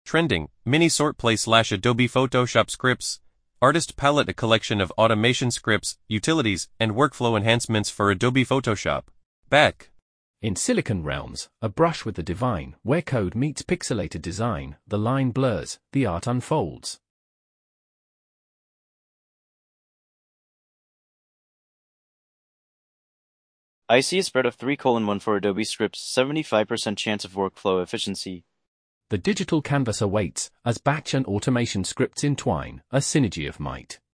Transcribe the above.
Trending, Mini Sort Play / Adobe Photoshop Scripts. Artist Palette, a collection of automation scripts, utilities, and workflow enhancements for Adobe Photoshop. Back. In Silicon Realms, a brush with the divine, where code meets pixelated design, the line blurs, the art unfolds. I see a spread of 3:1 for Adobe Scripts, 75% chance of workflow efficiency. The digital canvas awaits, as batch and automation scripts entwine, a synergy of might.